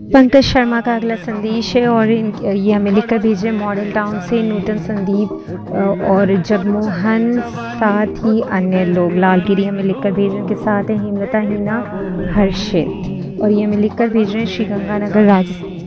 पंकज शर्मा का अगला संदेश है और ये हमें लिखकर भेजे मॉडल टाउन से नूतन संदीप और जगमोहन, साथ ही अन्य लोग। लालगिरी हमें लिखकर भेज रहे हैं, उनके साथ है हेमलता, हिना, हर्षित, और ये हमें लिखकर भेज रहे हैं श्री गंगानगर राजस्थान।